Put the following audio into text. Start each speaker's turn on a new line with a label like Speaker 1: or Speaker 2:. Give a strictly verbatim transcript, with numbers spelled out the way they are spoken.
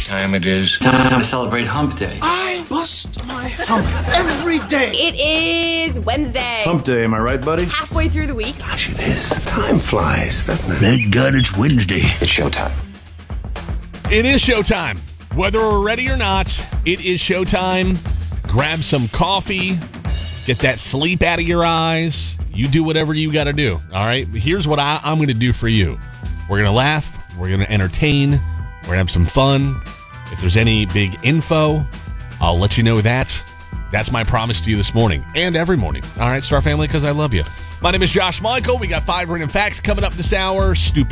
Speaker 1: time it is.
Speaker 2: Time to celebrate Hump Day.
Speaker 3: I bust my hump every day.
Speaker 4: It is Wednesday.
Speaker 5: Hump Day, am I right, buddy?
Speaker 4: Halfway through the week.
Speaker 3: Gosh, it is. Time flies, doesn't it?
Speaker 6: Thank God it's Wednesday.
Speaker 1: It's showtime.
Speaker 7: It is showtime. Whether we're ready or not, it is showtime. Grab some coffee. Get that sleep out of your eyes. You do whatever you got to do, all right? Here's what I, I'm going to do for you. We're going to laugh. We're going to entertain. We're going to have some fun. If there's any big info, I'll let you know that. That's my promise to you this morning and every morning. All right, Star Family, because I love you. My name is Josh Michael. We got five random facts coming up this hour. Stupid